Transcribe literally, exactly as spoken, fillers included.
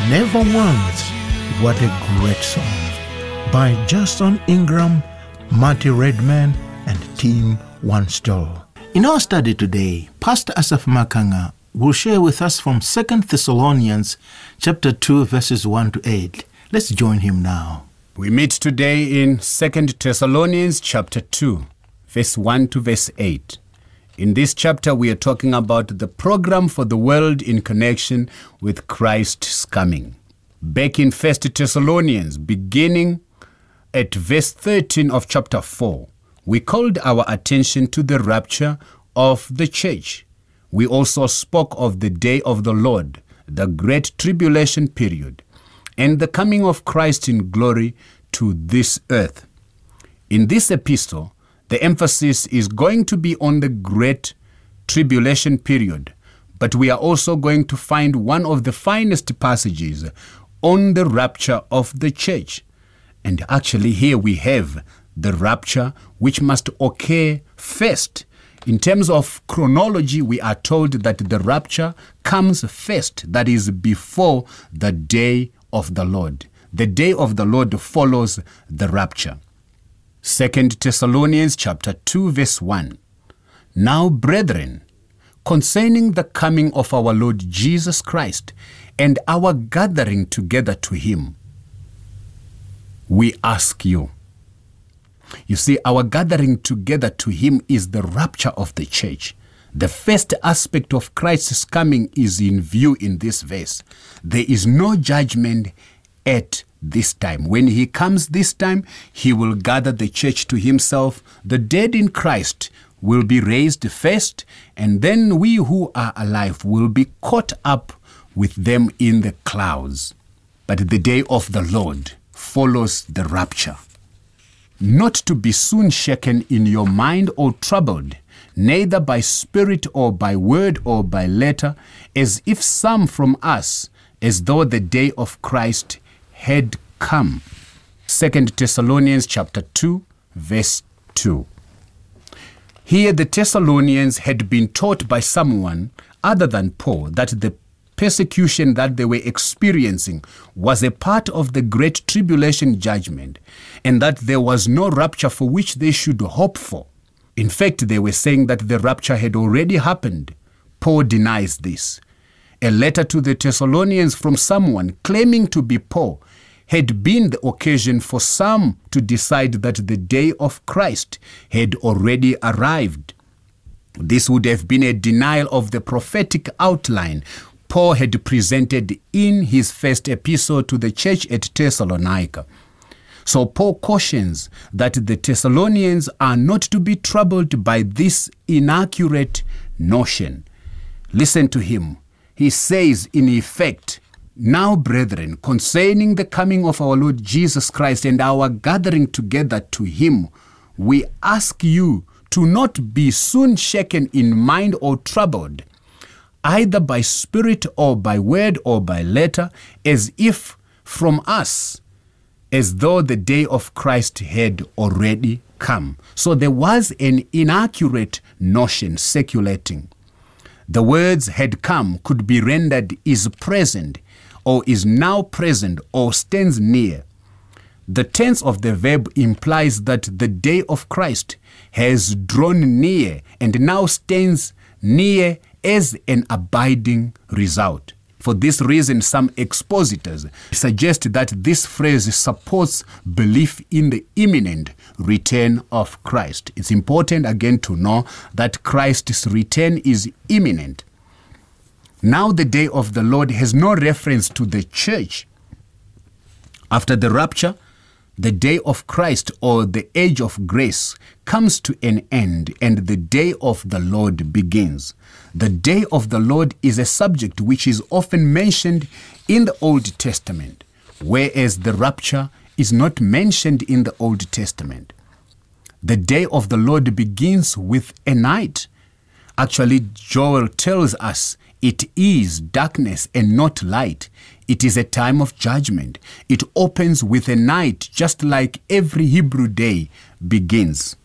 Never Once. What a great song by Justin Ingram, Marty Redman, and Tim Wanstall. In our study today, Pastor Asaph Makanga will share with us from Second Thessalonians chapter two, verses one to eight. Let's join him now. We meet today in Second Thessalonians chapter two, verse one to verse eight. In this chapter, we are talking about the program for the world in connection with Christ's coming. Back in First Thessalonians, beginning at verse thirteen of chapter four, we called our attention to the rapture of the church. We also spoke of the day of the Lord, the great tribulation period, and the coming of Christ in glory to this earth. In this epistle, the emphasis is going to be on the great tribulation period, but we are also going to find one of the finest passages on the rapture of the church. And actually here we have the rapture which must occur first. In terms of chronology, we are told that the rapture comes first, that is before the day of the Lord. The day of the Lord follows the rapture. Second Thessalonians chapter two, verse one. Now, brethren, concerning the coming of our Lord Jesus Christ and our gathering together to him, we ask you. You see, our gathering together to him is the rapture of the church. The first aspect of Christ's coming is in view in this verse. There is no judgment at this time. When he comes this time, he will gather the church to himself. The dead in Christ will be raised first, and then we who are alive will be caught up with them in the clouds. But the day of the Lord follows the rapture. Not to be soon shaken in your mind or troubled, neither by spirit or by word or by letter, as if some from us, as though the day of Christ had come. Second Thessalonians chapter two, verse two. Here the Thessalonians had been taught by someone other than Paul that the persecution that they were experiencing was a part of the great tribulation judgment, and that there was no rapture for which they should hope for. In fact, they were saying that the rapture had already happened. Paul denies this. A letter to the Thessalonians from someone claiming to be Paul had been the occasion for some to decide that the day of Christ had already arrived. This would have been a denial of the prophetic outline Paul had presented in his first epistle to the church at Thessalonica. So Paul cautions that the Thessalonians are not to be troubled by this inaccurate notion. Listen to him. He says, in effect, now, brethren, concerning the coming of our Lord Jesus Christ and our gathering together to him, we ask you to not be soon shaken in mind or troubled, either by spirit or by word or by letter, as if from us, as though the day of Christ had already come. So there was an inaccurate notion circulating. The words had come could be rendered is present, or is now present, or stands near. The tense of the verb implies that the day of Christ has drawn near and now stands near as an abiding result. For this reason, some expositors suggest that this phrase supports belief in the imminent return of Christ. It's important again to know that Christ's return is imminent. Now the day of the Lord has no reference to the church. After the rapture, the day of Christ, or the age of grace, comes to an end and the day of the Lord begins. The day of the Lord is a subject which is often mentioned in the Old Testament, whereas the rapture is not mentioned in the Old Testament. The day of the Lord begins with a night. Actually, Joel tells us it is darkness and not light. It is a time of judgment. It opens with a night, just like every Hebrew day begins.